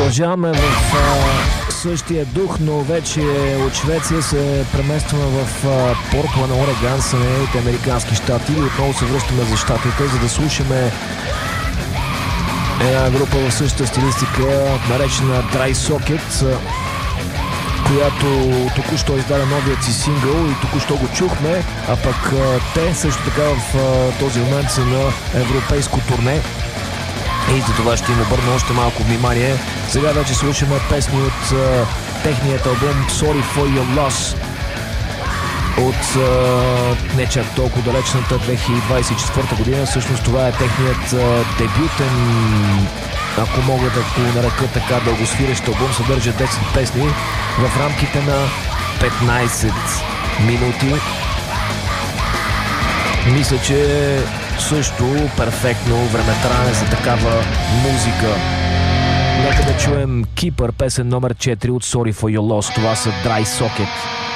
Продължаваме в същия дух, но вече от Швеция се преместваме в Портланд, Орегон, Съединените американски щати и отново се връщаме за щатите, за да слушаме една група в същата стилистика, наречена Dry Socket, която току-що издаде новият си сингъл и току-що го чухме, а пък те също така в този момент са на европейско турне. И за това ще им обърна още малко внимание. Сега вече слушаме песни от техният албум Sorry for Your Loss от не чак толкова далечната 2024 година. Всъщност това е техният дебютен, ако мога да го нарека така, дългосвирещ албум. Съдържа 10 песни в рамките на 15 минути. Мисля, че също перфектно времетраене за такава музика. Нека да чуем Keeper, песен номер 4 от Sorry for Your Loss. Това са Dry Socket.